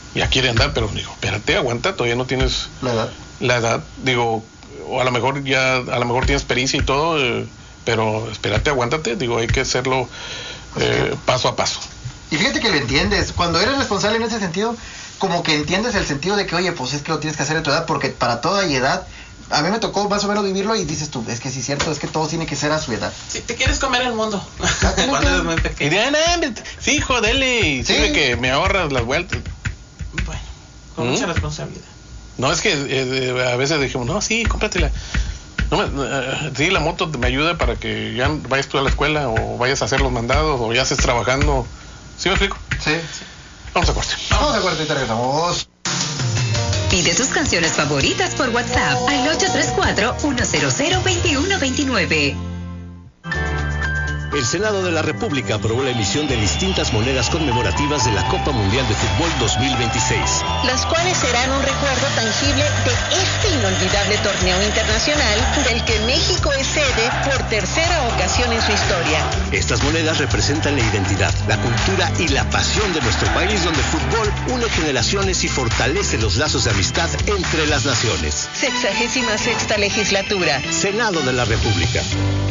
ya quiere andar, pero digo, espérate, aguanta, todavía no tienes la edad, digo, o a lo mejor tienes pericia y todo, pero espérate, aguántate, digo, hay que hacerlo paso a paso. Y fíjate que lo entiendes, cuando eres responsable en ese sentido, como que entiendes el sentido de que, oye, pues es que lo tienes que hacer en tu edad, porque para toda edad, a mí me tocó más o menos vivirlo y dices tú, es que sí es cierto, es que todo tiene que ser a su edad. Si te quieres comer el mundo, cuando eres muy pequeño. Y dirán, sí, hijo, dele, ¿Sí? sirve que me ahorras las vueltas. Bueno, con mucha responsabilidad. No, es que a veces dijimos, no, sí, cómpratela. Sí, la moto me ayuda para que ya vayas tú a la escuela o vayas a hacer los mandados o ya estés trabajando. ¿Sí me explico? Sí. Vamos a corte. Vamos a corte y te regresamos. Pide tus canciones favoritas por WhatsApp al 834-100-2129. El Senado de la República aprobó la emisión de distintas monedas conmemorativas de la Copa Mundial de Fútbol 2026. Las cuales serán un recuerdo tangible de este inolvidable torneo internacional del que México es sede por tercera ocasión en su historia. Estas monedas representan la identidad, la cultura y la pasión de nuestro país, donde el fútbol une generaciones y fortalece los lazos de amistad entre las naciones. 66ª legislatura. Senado de la República.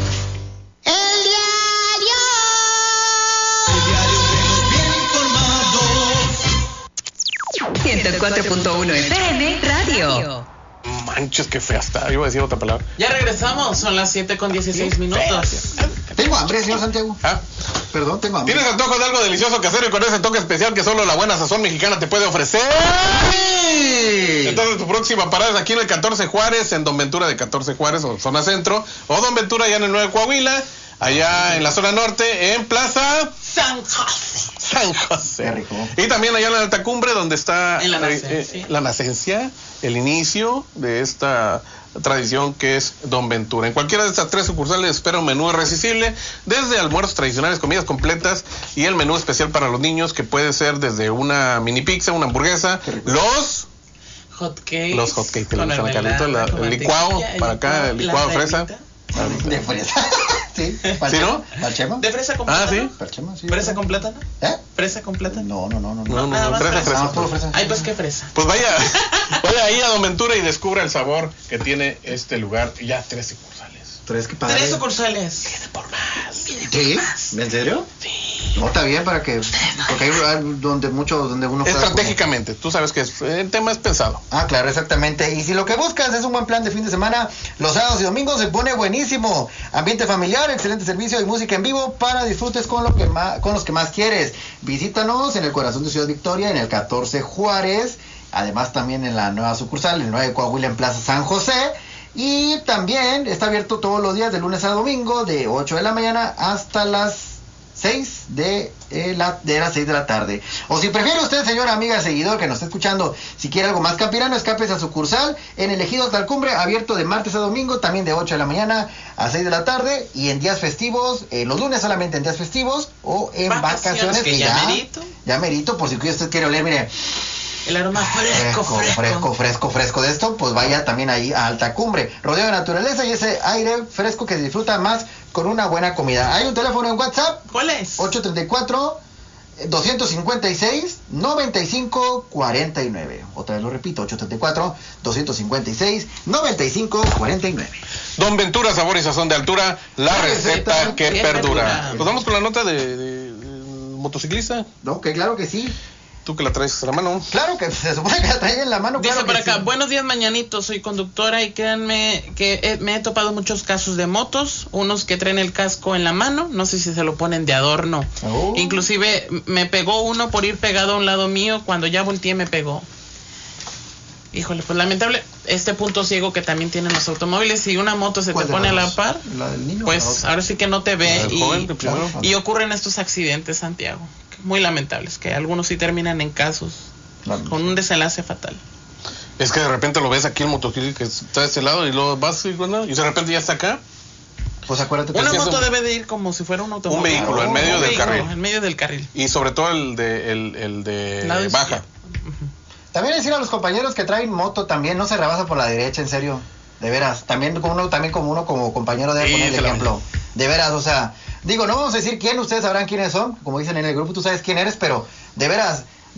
104.1 FM Radio. Manches, qué fea está. Iba a decir otra palabra. Ya regresamos, son las 7:16. Tengo hambre, señor Santiago. Perdón, tengo hambre. ¿Tienes antojo de algo delicioso que hacer y con ese toque especial que solo la buena sazón mexicana te puede ofrecer? ¡Sí! Entonces tu próxima parada es aquí en el 14 Juárez, en Don Ventura de 14 Juárez o zona centro, o Don Ventura allá en el 9 Coahuila, allá en la zona norte, en Plaza San José. San José. Qué rico. Y también allá en la Alta Cumbre, donde está en la nacencia, el inicio de esta tradición que es Don Ventura. En cualquiera de estas tres sucursales espera un menú irresistible, desde almuerzos tradicionales, comidas completas y el menú especial para los niños, que puede ser desde una mini pizza, una hamburguesa, los hotcakes, el licuado, para acá, el licuado de fresa. De fresa. Sí, ¿sí, no? ¿Parchema? ¿De fresa completa? Ah, sí. Parchema, sí. ¿Fresa completa, no? ¿Fresa completa? No. Fresa. Ay, pues qué fresa. Pues vaya ahí a Don Ventura y descubra el sabor que tiene este lugar. Ya 3 sucursales. 3 sucursales. Pide por más. ¿Sí? ¿En serio? Sí. No, está bien para que... Porque hay lugares donde uno... Estratégicamente, tú sabes que el tema es pensado. Ah, claro, exactamente. Y si lo que buscas es un buen plan de fin de semana, los sábados y domingos se pone buenísimo. Ambiente familiar, excelente servicio y música en vivo para disfrutes con los que más quieres. Visítanos en el corazón de Ciudad Victoria, en el 14 Juárez. Además también en la nueva sucursal, el 9 Coahuila en Plaza San José. Y también está abierto todos los días de lunes a domingo, de 8 de la mañana hasta las 6 de las 6 de la tarde. O si prefiere usted, señora amiga, seguidor que nos está escuchando, si quiere algo más campirano, escapes a sucursal en el Ejido Talcumbre, abierto de martes a domingo, también de 8 de la mañana a 6 de la tarde, y en días festivos, los lunes solamente en días festivos, o en vacaciones que ya merito, por si usted quiere oler, mire, el aroma fresco de esto, pues vaya también ahí a Alta Cumbre, rodeado de naturaleza y ese aire fresco que se disfruta más con una buena comida. Hay un teléfono en WhatsApp. ¿Cuál es? 834-256-9549. Otra vez lo repito, 834-256-9549. Don Ventura, sabor y sazón de altura, la receta que perdura. Pues vamos con la nota de motociclista. Ok, claro que sí. Tú que la traes a la mano. Claro que se supone que la traes en la mano. Dice claro por que acá, sí. Buenos días, mañanito, soy conductora y créanme que me he topado muchos casos de motos, unos que traen el casco en la mano, no sé si se lo ponen de adorno. Inclusive me pegó uno por ir pegado a un lado mío, cuando ya volteé me pegó. Híjole, pues lamentable, este punto ciego que también tienen los automóviles, si una moto se te pone a la par, ¿La del niño? pues ahora sí que no te ve joven, y ocurren estos accidentes, Santiago, muy lamentables, que algunos sí terminan en casos con un desenlace fatal. Es que de repente lo ves aquí el motociclista que está de este lado y luego vas y de repente ya está acá. Pues acuérdate que una moto debe de ir como si fuera un automóvil. Un vehículo en medio del carril. En medio del carril. Y sobre todo el de baja. También decir a los compañeros que traen moto también, no se rebasa por la derecha, en serio. De veras, también como uno como compañero debe poner el ejemplo. De veras, o sea, digo, no vamos a decir quién, ustedes sabrán quiénes son, como dicen en el grupo, tú sabes quién eres, pero de veras,